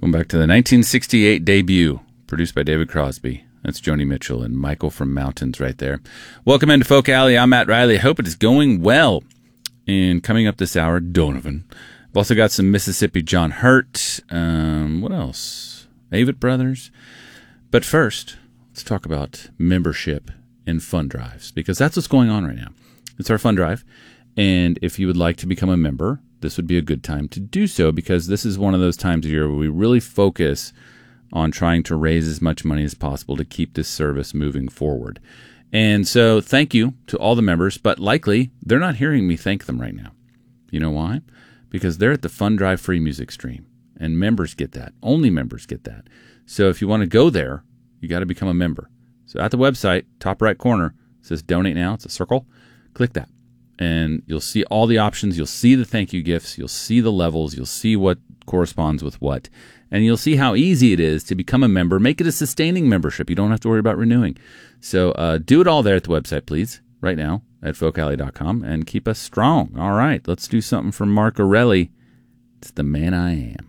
Welcome back to the 1968 debut, produced by David Crosby. That's Joni Mitchell and Michael from Mountains right there. Welcome into Folk Alley. I'm Matt Riley. I hope it is going well. And coming up this hour, Donovan. I've also got some Mississippi John Hurt. What else? Avett Brothers. But first, let's talk about membership and fund drives, because that's what's going on right now. It's our fund drive. And if you would like to become a member, this would be a good time to do so, because this is one of those times of year where we really focus on trying to raise as much money as possible to keep this service moving forward. And so thank you to all the members, but likely they're not hearing me thank them right now. You know why? Because they're at the Fund Drive free music stream, and members get that. Only members get that. So if you want to go there, you got to become a member. So at the website, top right corner, it says donate now. It's a circle. Click that. And you'll see all the options. You'll see the thank you gifts. You'll see the levels. You'll see what corresponds with what. And you'll see how easy it is to become a member. Make it a sustaining membership. You don't have to worry about renewing. So do it all there at the website, please, right now at folkalley.com, and keep us strong. All right, let's do something for Mark Orelli. It's The Man I Am.